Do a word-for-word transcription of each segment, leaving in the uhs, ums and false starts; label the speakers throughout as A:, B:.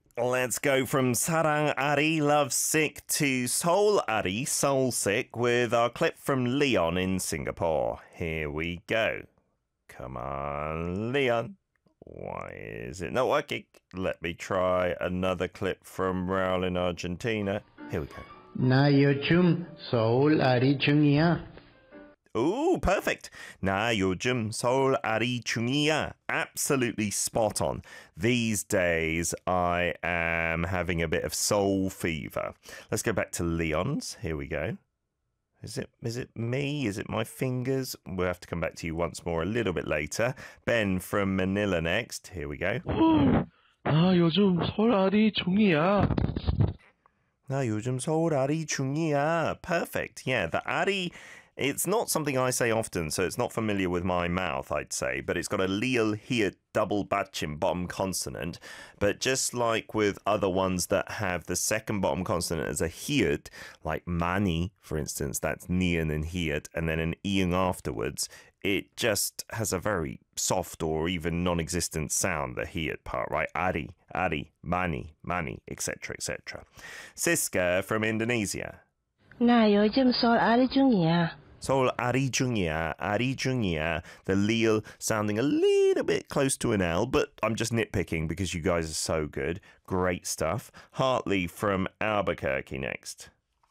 A: Let's go from Sarang Ari, Love Sick, to Soul Ari, Soul Sick, with our clip from Leon in Singapore. Here we go. Come on, Leon. Why is it not working? Let me try another clip from Raul in Argentina. Here we go.
B: 나 요즘 서울 아리 중이야.
A: Ooh, perfect. 나 요즘 서울 아리 중이야. Absolutely spot on. These days, I am having a bit of soul fever. Let's go back to Leon's. Here we go. Is it is it me? Is it my fingers? We'll have to come back to you once more a little bit later. Ben from Manila next. Here we go.
C: 나 요즘 서울 아리 중이야.
A: 나 요즘 서울 아리 중이야. Perfect. Yeah, the 아리, it's not something I say often, so it's not familiar with my mouth, I'd say, but it's got a liel here double batching bottom consonant. But just like with other ones that have the second bottom consonant as a hiat, like mani, for instance, that's nian and hiat, and then an ian afterwards, it just has a very soft or even non-existent sound, the hiat part, right? Ari, ari, mani, mani, et cetera, et cetera. Siska from Indonesia.
D: 나 요즘 서울 아리 중이야.
A: Seoul Ari 중이야, Ari 중이야. The Lil sounding a little bit close to an L, but I'm just nitpicking because you guys are so good. Great stuff. Hartley from Albuquerque next.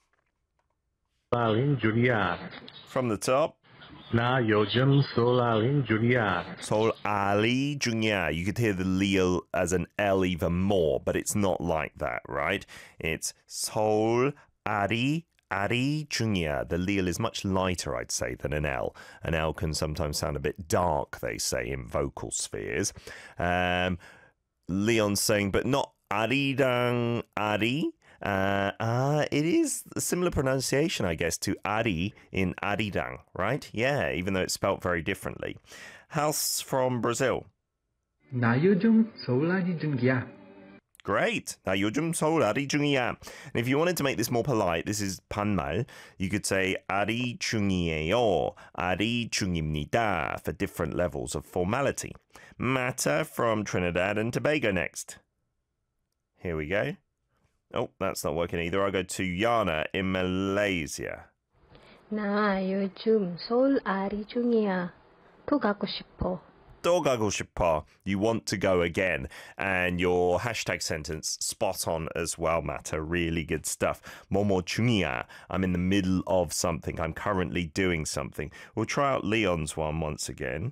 E: Alin Julia.
A: From the top.
E: 나 요즘 서울 알린 중이야.
A: Seoul Ali 중이야. You could hear the Lil as an L even more, but it's not like that, right? It's Seoul Ari Ari 중이야. The Lil is much lighter, I'd say, than an L. An L can sometimes sound a bit dark, they say, in vocal spheres. Um, Leon's saying, but not Aridang Ari. Uh, uh, it is a similar pronunciation, I guess, to Ari in Aridang, right? Yeah, even though it's spelt very differently. House from Brazil.
F: 나 요즘 서울 아리 중이야.
A: Great. 나 요즘 서울 아리 중이야. And if you wanted to make this more polite, this is 반말. You could say 아리 중이에요, 아리 중입니다 for different levels of formality. Mata from Trinidad and Tobago next. Here we go. Oh, that's not working either. I'll go to Yana in Malaysia.
D: 나 요즘 서울 아리 중이야. 또 가고 싶어.
A: 또 가고 싶어. You want to go again. And your hashtag sentence, spot on as well, Mata. Really good stuff. 뭐뭐 중이야. I'm in the middle of something. I'm currently doing something. We'll try out Leon's one once again.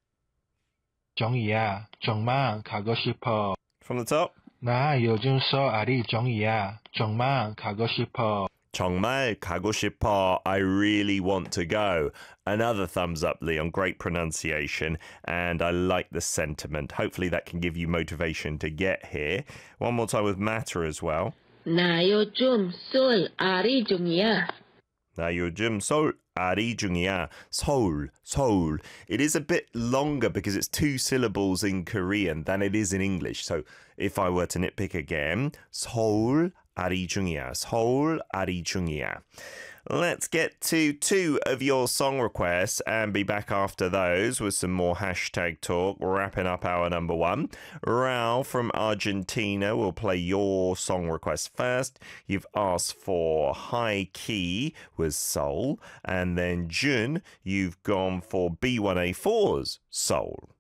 C: 정이야. 정말 가고 싶어.
A: From the top.
C: 나 요즘 서울 아리 중이야. 정말 가고 싶어.
A: 정말 가고 싶어. I really want to go. Another thumbs up, Leon. Great pronunciation. And I like the sentiment. Hopefully that can give you motivation to get here. One more time with Mata as well.
D: 나 요즘 서울 아리 중이야.
A: 나 요즘 서울 아리 중이야. 서울, 서울. It is a bit longer because it's two syllables in Korean than it is in English. So if I were to nitpick again, 서울 아리 중이야. 서울 아리 중이야. Let's get to two of your song requests and be back after those with some more hashtag talk, wrapping up our number one. Raul from Argentina will play your song request first. You've asked for High Key with Soul, and then Jun, you've gone for B one A four's Soul.